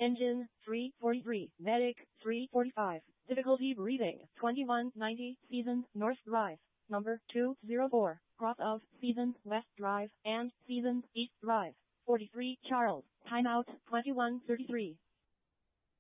Engine 343, Medic 345, difficulty breathing 2190, Season North Drive, number 204, cross of Season West Drive and Season East Drive. 43 Charles, timeout 2133.